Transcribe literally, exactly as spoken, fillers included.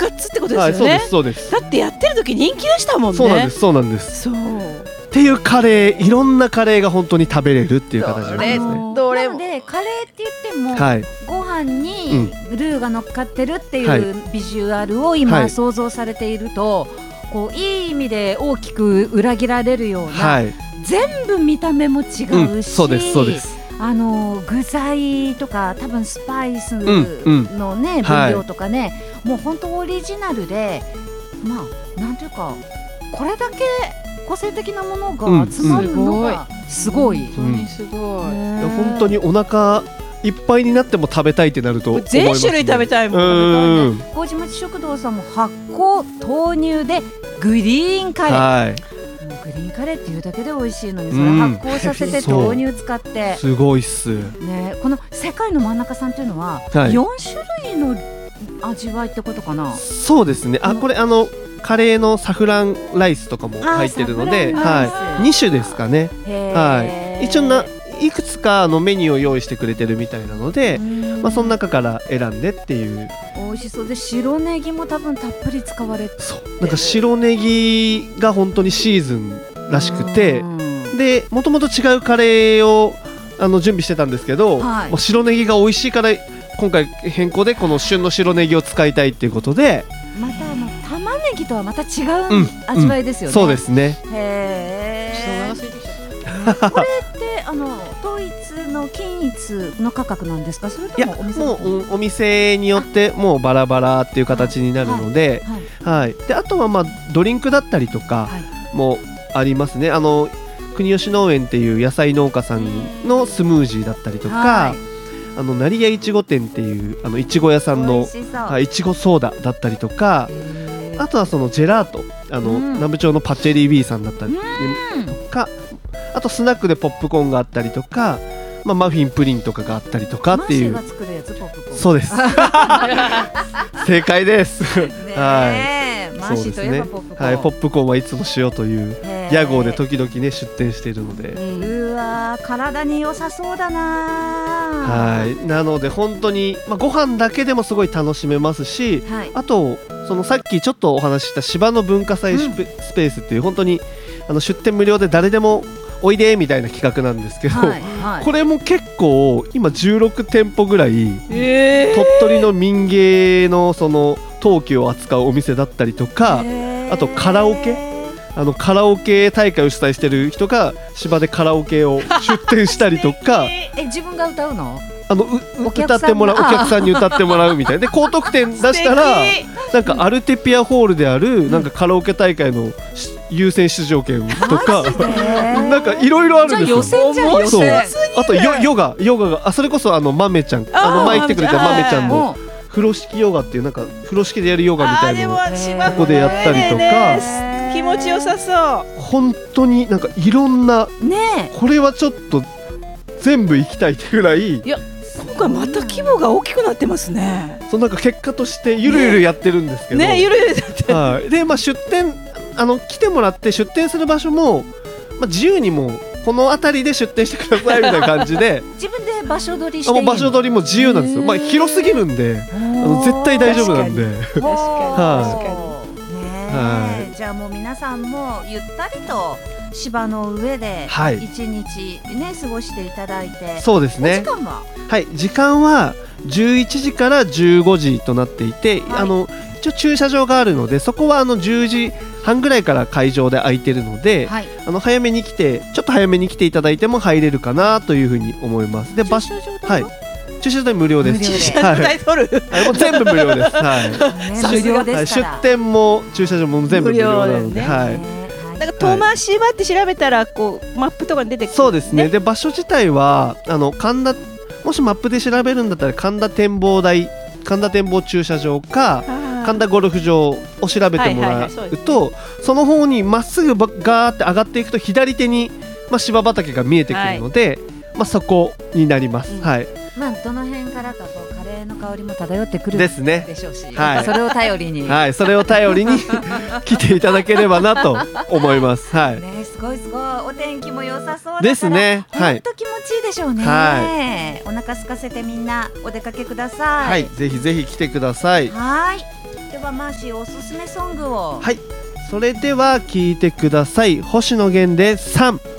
発ってことですよね。 はい、そうですそうです。 だってやってる時人気でしたもんね。 そうなんですそうなんです。 そうっていうカレー、いろんなカレーが本当に食べれるっていう形なんですね。 どれなのでカレーって言っても、 はい、 ご飯にルーが乗っかってるっていはいうビジュアルを今、 はい、 想像されていると、こういい意味で大きく裏切られるような、 はい、 全部見た目も違うし、 うん、そうですそうです。 あの具材とか多分スパイスのね、 うんうん、 分量とかね、はい、もう本当オリジナルで、まあなんていうか、これだけ個性的なものが集まるのがすごい、 本当にすごい、 いや本当にお腹いっぱいになっても食べたいってなると思います、ね、 全種類食べたいもん。 うん、 麹町食堂さんも発酵豆乳でグリーンカレー、はい、グリーンカレーっていうだけで美味しいのに、それ発酵させて豆乳使って、 すごいっす、 ね、この世界の真ん中さんというのは、はい、よん種類の味わいってことかな。 そうですね。あ、これあのカレーのサフランライスとかも入ってるので、はい、に種ですかね。はい、一応ないくつかのメニューを用意してくれてるみたいなので、まあ、その中から選んでっていう。 美味しそうで、白ネギも多分たっぷり使われて、 そう、なんか白ネギが本当にシーズンらしくて、でもともと違うカレーをあの準備してたんですけど、はい、もう白ネギが美味しいから今回変更でこの旬の白ネギを使いたいっていうことで、 またあの玉ねぎとはまた違う味わいですよね。 うんうん、そうですね。 へーこれってあの統一の均一の価格なんですか、それともお店？いや、もうお店によってもうバラバラっていう形になるので、はいはいはい、であとはまあドリンクだったりとかもありますね。あの国吉農園っていう野菜農家さんのスムージーだったりとか、はい、あの成屋いちご店っていうあのいちご屋さんのいちごソーダだったりとか、あとはそのジェラート、あの、うん、南部町のパチェリー B さんだったりとか、あとスナックでポップコーンがあったりとか、まあ、マフィンプリンとかがあったりとかっていう。 マッシーが作るやつ、ポップコーン。 そうです正解ですね、はい、マッシーといえばポップコーン、 はい、ポップコーンはいつも塩という屋号で時々ね出店しているので、 うわ体に良さそうだな。 はい、なので本当に、まあ、ご飯だけでもすごい楽しめますし、はい、あとそのさっきちょっとお話しした芝の文化祭スペ、うん、スペースっていう本当にあの出店無料で誰でもおいでみたいな企画なんですけど、はいはい、これも結構今じゅうろくてんぽぐらい、えー、鳥取の民芸のその陶器を扱うお店だったりとか、えー、あとカラオケ、あのカラオケ大会を主催してる人が芝でカラオケを出店したりとかえ自分が歌うの？ あのう歌ってもらう、お客さんに歌ってもらうみたいなで高得点出したらなんかアルテピアホールであるなんかカラオケ大会の優先出場権とかなんかいろいろあるんですよ。 じゃあ予選じゃん、予選。 あとヨヨガヨガがあそれこそあのマメちゃんあの前来てくれたマメちゃんの風呂敷ヨガっていうなんか風呂敷でやるヨガみたいなのをここでやったりとか気持ちよさそう。 本当になんかいろんな、ね、これはちょっと全部行きたいってぐらい。 いや今回また規模が大きくなってますね。 そうなんか結果としてゆるゆるやってるんですけど、 ねねゆるゆるやってる、 はい、でまあ出店あの来てもらって出店する場所も、まあ、自由にもこの辺りで出店してくださいみたいな感じで自分で場所取りしていいの？ あもう場所取りも自由なんですよ。まあ広すぎるんであの絶対大丈夫なんで。 確かに確かに。 はい、じゃあもう皆さんもゆったりと芝の上で一日ね、はい、過ごしていただいて。 そうですね。 時間ははい時間はじゅういちじからじゅうごじとなっていて、はい、あの一応駐車場があるのでそこはあのじゅうじはんぐらいから会場で空いてるので、はい、あの早めに来てちょっと早めに来ていただいても入れるかなというふうに思います。で駐車場代は、はい駐車場無料です。 駐車場代取る、 はい、もう全部無料です。はい。 無料ですから。 出店も駐車場も全部無料なので、はい。 なんか遠回し場って調べたらこうマップとかに出てくる、ね。 そうですね。で場所自体はあの神田もしマップで調べるんだったら神田展望台神田展望駐車場か神田ゴルフ場を調べてもらうとその方にまっすぐガーって上がっていくと左手にまあ芝畑が見えてくるので、はい、まあそこになります。うん、はい。 まあ、どの辺からかこうカレーの香りも漂ってくるですねでしょうし、 はい、 それを頼りに、 はい、それを頼りに来ていただければなと思います。はい。 ね、すごいすごいお天気も良さそうだからですね。はい。 本当気持ちいいでしょうね。はい。お腹空かせてみんなお出かけください。 はい。ぜひぜひ来てください。 はい。でではマーシーおすすめソングを。 はい、それでは聴いてください。星野源でさん。